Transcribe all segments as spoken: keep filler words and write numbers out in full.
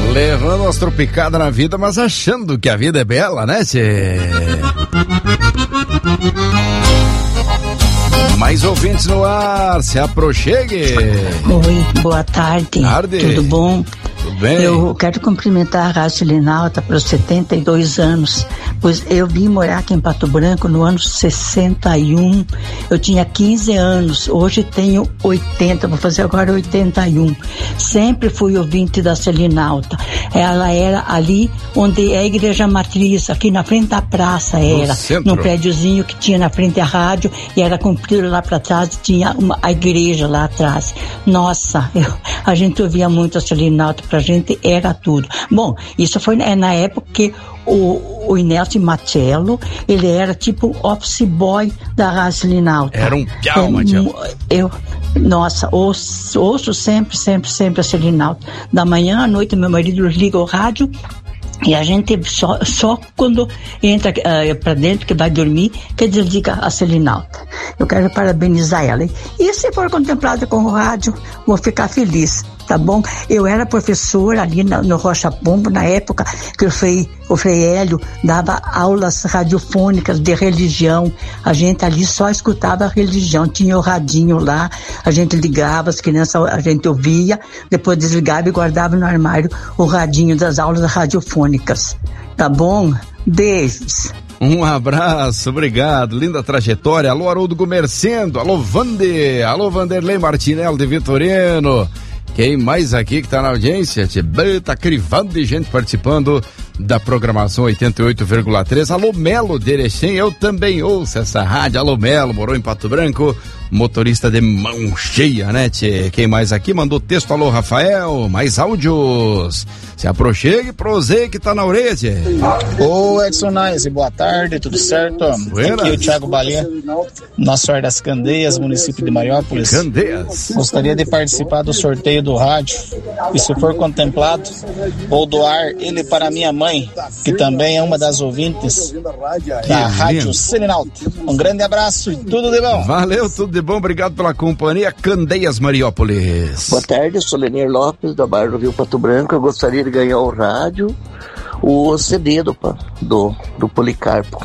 Levando umas tropicadas na vida, mas achando que a vida é bela, né, tchê? Mais ouvintes no ar, se aproxegue. Oi, boa tarde. Tarde. Tudo bom? Tudo bem? Eu quero cumprimentar a Rádio Selinalta pelos setenta e dois anos, pois eu vim morar aqui em Pato Branco no ano sessenta e um. Eu tinha quinze anos, hoje tenho oitenta, vou fazer agora oitenta e um. Sempre fui ouvinte da Selinalta. Ela era ali onde é a igreja matriz, aqui na frente da praça era, num prédiozinho que tinha na frente a rádio e era comprido lá para trás, tinha uma, a igreja lá atrás. Nossa, eu, a gente ouvia muito a Selinalta, pra gente era tudo. Bom, isso foi é, na época que o, o Inelson Machello, ele era tipo office boy da Rádio Selinalta. Era um piau, Machello. Eu, nossa, ouço, ouço sempre, sempre, sempre a Selinalta. Da manhã à noite, meu marido liga o rádio e a gente só, só quando entra uh, pra dentro, que vai dormir, que desliga a Selinalta. Eu quero parabenizar ela. E se for contemplada com o rádio, vou ficar feliz. Tá bom? Eu era professora ali no, no Rocha Pombo, na época que o Frei, o Frei Hélio dava aulas radiofônicas de religião. A gente ali só escutava a religião, tinha o radinho lá, a gente ligava, as crianças, a gente ouvia, depois desligava e guardava no armário o radinho das aulas radiofônicas. Tá bom? Beijos. Um abraço, obrigado, linda trajetória. Alô, Haroldo Gumercendo, alô, Vander, alô, Vanderlei Martinello de Vitorino. Quem mais aqui que tá na audiência? Tá crivando de gente participando da programação oitenta e oito vírgula três. Alô, Melo de Erechim, eu também ouço essa rádio. Alô, Melo, morou em Pato Branco, motorista de mão cheia, né, tchê? Quem mais aqui mandou texto? Alô, Rafael, mais áudios. Se aproxegue, prosê que tá na orelha, tchê. Ô, Edson Nice, boa tarde, tudo certo? Buenas. Aqui é o Thiago Balinha, nosso ar das Candeias, município de Mariópolis. Candeias. Gostaria de participar do sorteio do rádio e, se for contemplado, vou doar ele para minha mãe, que também é uma das ouvintes da Rádio Selinalta. Um grande abraço e tudo de bom. Valeu, tudo de bom, obrigado pela companhia. Candeias, Mariópolis. Boa tarde, eu sou Lenier Lopes, da Barra do Rio Pato Branco. Eu gostaria de ganhar o rádio, o C D do, do, do Policarpo.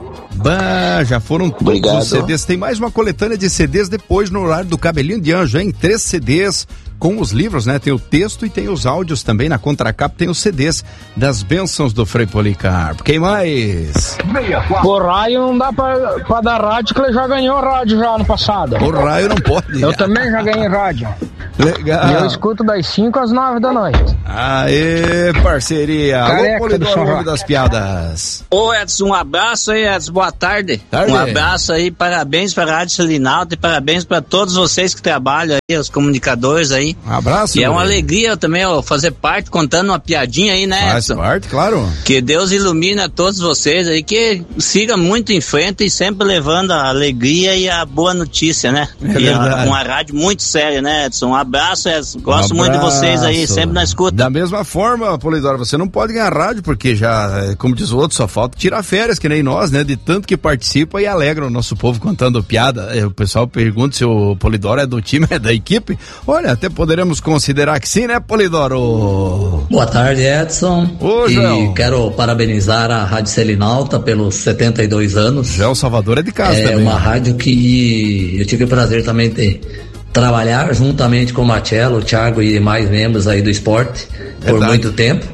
Bah, já foram todos Obrigado. Os C Ds. Tem mais uma coletânea de C Ds depois no horário do Cabelinho de Anjo, hein? Três C Ds com os livros, né? Tem o texto e tem os áudios também. Na contracapa tem os C Ds das bênçãos do Frei Policarpo. Quem mais? O Raio não dá pra, pra dar rádio, que ele já ganhou rádio já ano passado. O Raio não pode. Eu também já ganhei rádio. Legal. E eu escuto das cinco às nove da noite. Aê, parceria. Careca, alô, Polidoro, homem das piadas. Ô, Edson, um abraço aí, Edson, boa tarde. tarde. Um abraço aí, parabéns para a Rádio Selinalta e parabéns para todos vocês que trabalham aí, os comunicadores aí. Um abraço. E é uma meu. alegria também, ó, fazer parte, contando uma piadinha aí, né, Faz Edson? parte, claro. Que Deus ilumine a todos vocês aí, que siga muito em frente e sempre levando a alegria e a boa notícia, né? É e verdade. a, uma rádio muito séria, né, Edson? Um abraço, Edson. Gosto Um muito de vocês aí, abraço. sempre na escuta. Da mesma forma, Polidoro, você não pode ganhar rádio, porque já, como diz o outro, só falta tirar férias, que nem nós, né? De tanto que participa e alegra o nosso povo contando piada. O pessoal pergunta se o Polidoro é do time, é da equipe. Olha, até poderemos considerar que sim, né, Polidoro? Boa tarde, Edson. Ô, e João. quero parabenizar a Rádio Selinalta pelos setenta e dois anos. Já o Salvador é de casa é também. uma rádio que eu tive o prazer também de trabalhar juntamente com o Machello, o Thiago e mais membros aí do esporte por Verdade. muito tempo.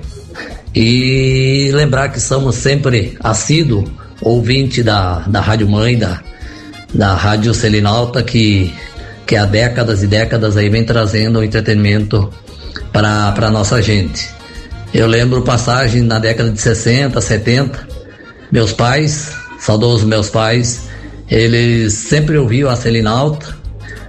E lembrar que somos sempre assíduo ouvinte da, da Rádio Mãe, da, da Rádio Selinalta, que, que há décadas e décadas aí vem trazendo o entretenimento para a nossa gente. Eu lembro passagem na década de sessenta, setenta, meus pais, saudosos meus pais, eles sempre ouviam a Selinalta.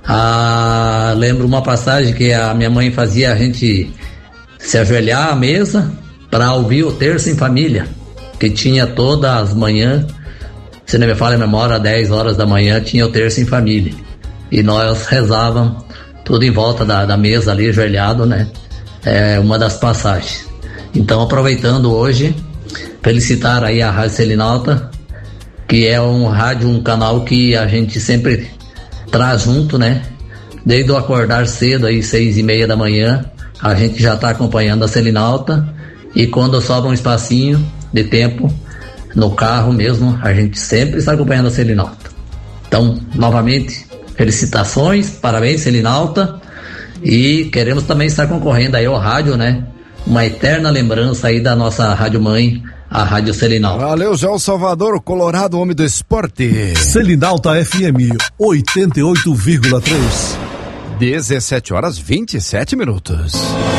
Ah, lembro uma passagem que a minha mãe fazia a gente se ajoelhar à mesa para ouvir o Terço em Família, que tinha todas as manhãs, se não me falha a memória, às dez horas da manhã tinha o Terço em Família. E nós rezávamos tudo em volta da, da mesa ali, ajoelhado, né? É uma das passagens. Então, aproveitando hoje, felicitar aí a Rádio Selinalta, que é um rádio, um canal que a gente sempre traz junto, né? Desde o acordar cedo aí, seis e meia da manhã, a gente já está acompanhando a Selinalta, e quando sobra um espacinho de tempo no carro mesmo, a gente sempre está acompanhando a Selinalta. Então, novamente, felicitações, parabéns, Selinalta, e queremos também estar concorrendo aí ao rádio, né? Uma eterna lembrança aí da nossa rádio mãe, a Rádio Selinalta. Valeu, João Salvador, Colorado, homem do esporte. Selinalta F M oitenta e oito vírgula três. dezessete horas e vinte e sete minutos.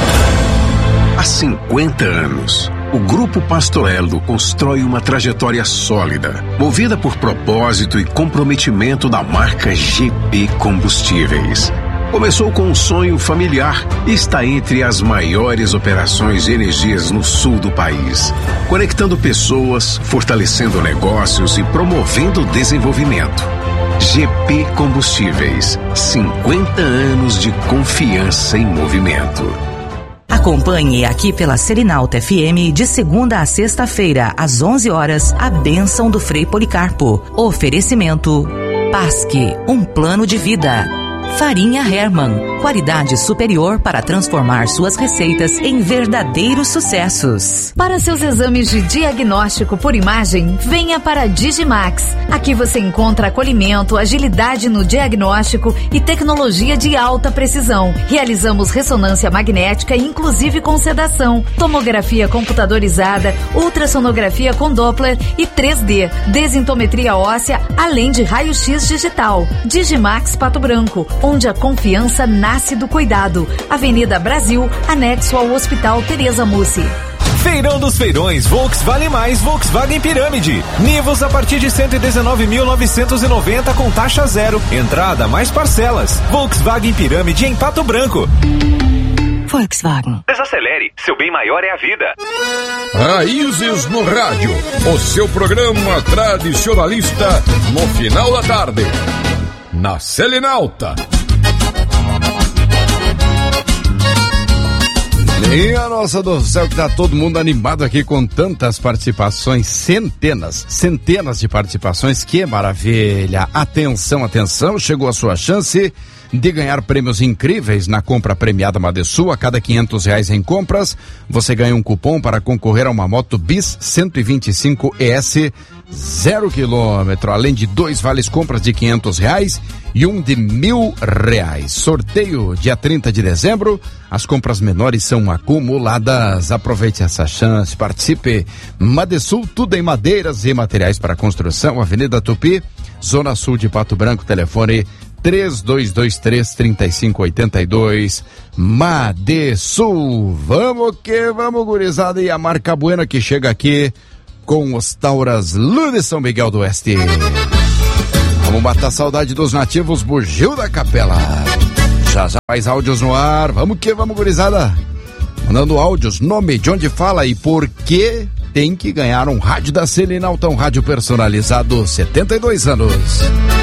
Há cinquenta anos, o Grupo Pastorello constrói uma trajetória sólida, movida por propósito e comprometimento da marca G P Combustíveis. Começou com um sonho familiar e está entre as maiores operações de energias no sul do país, conectando pessoas, fortalecendo negócios e promovendo o desenvolvimento. G P Combustíveis, cinquenta anos de confiança em movimento. Acompanhe aqui pela Selinalta F M de segunda a sexta-feira, às onze horas, a bênção do Frei Policarpo. Oferecimento Pasque, um plano de vida. Farinha Hermann, qualidade superior para transformar suas receitas em verdadeiros sucessos. Para seus exames de diagnóstico por imagem, venha para a Digimax. Aqui você encontra acolhimento, agilidade no diagnóstico e tecnologia de alta precisão. Realizamos ressonância magnética, inclusive com sedação, tomografia computadorizada, ultrassonografia com Doppler e três D, desintometria óssea, além de raio-x digital. Digimax Pato Branco, onde a confiança nasce do cuidado. Avenida Brasil, anexo ao Hospital Tereza Mussi. Feirão dos Feirões Volkswagen Mais Volkswagen Pirâmide. Nivus a partir de cento e dezenove mil novecentos e noventa com taxa zero. Entrada mais parcelas. Volkswagen Pirâmide em Pato Branco. Volkswagen. Desacelere, seu bem maior é a vida. Raízes no Rádio, o seu programa tradicionalista no final da tarde. Na Selinalta. Minha nossa do céu, que tá todo mundo animado aqui com tantas participações, centenas, centenas de participações, que maravilha. Atenção, atenção, chegou a sua chance de ganhar prêmios incríveis na compra premiada Madesul. A cada quinhentos reais em compras, você ganha um cupom para concorrer a uma moto Bis cento e vinte e cinco E S zero quilômetro, além de dois vales compras de quinhentos reais e um de mil reais. Sorteio dia trinta de dezembro. As compras menores são acumuladas. Aproveite essa chance, participe. Madesul, tudo em madeiras e materiais para construção. Avenida Tupi, Zona Sul de Pato Branco. Telefone três dois dois três, três cinco oito dois. Madesul. Vamos que vamos, gurizada. E a marca Buena que chega aqui com os Tauras Lu de São Miguel do Oeste. Vamos matar a saudade dos nativos Bugio da Capela. Já já mais áudios no ar. Vamos que vamos, gurizada. Mandando áudios, nome, de onde fala e por que tem que ganhar um rádio da Selinalta, um rádio personalizado, setenta e dois anos.